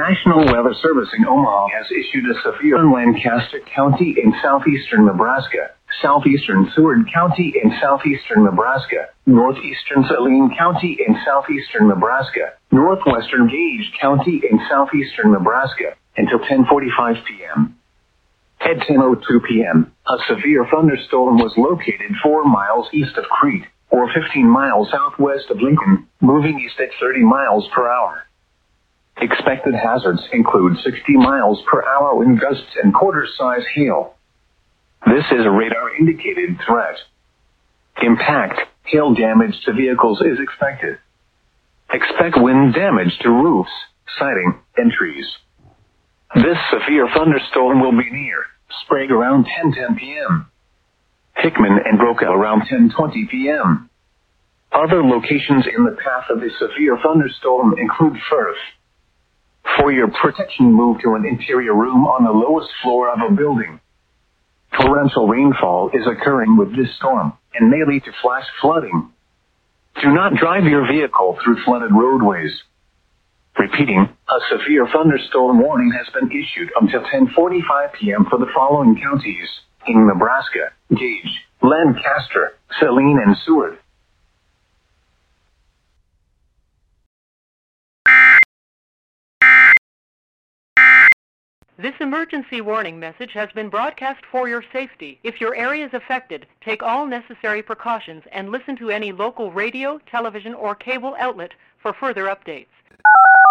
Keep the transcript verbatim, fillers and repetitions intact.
National Weather Service in Omaha has issued a severe in Lancaster County in southeastern Nebraska, southeastern Seward County in southeastern Nebraska, northeastern Saline County in southeastern Nebraska, northwestern Gage County in southeastern Nebraska, until ten forty-five p.m. At ten oh two p.m., a severe thunderstorm was located four miles east of Crete, or fifteen miles southwest of Lincoln, moving east at thirty miles per hour. Expected hazards include sixty miles per hour wind gusts and quarter-size hail. This is a radar-indicated threat. Impact, hail damage to vehicles is expected. Expect wind damage to roofs, siding, and trees. This severe thunderstorm will be near Sprague around ten ten p.m. Hickman and Broca around ten twenty p.m. Other locations in the path of the severe thunderstorm include Firth. For your protection, move to an interior room on the lowest floor of a building. Torrential rainfall is occurring with this storm and may lead to flash flooding. Do not drive your vehicle through flooded roadways. Repeating, a severe thunderstorm warning has been issued until ten forty-five p.m. for the following counties in Nebraska: Gage, Lancaster, Saline, and Seward. This emergency warning message has been broadcast for your safety. If your area is affected, take all necessary precautions and listen to any local radio, television, or cable outlet for further updates.